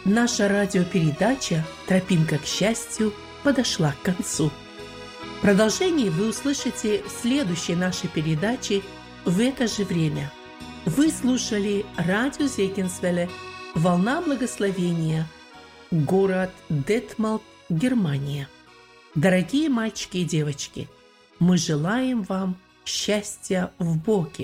Наша радиопередача «Тропинка к счастью» подошла к концу. Продолжение вы услышите в следующей нашей передаче в это же время. Вы слушали радио Зегенсвелле «Волна благословения», город Детмолд, Германия. Дорогие мальчики и девочки, мы желаем вам счастья в Боге.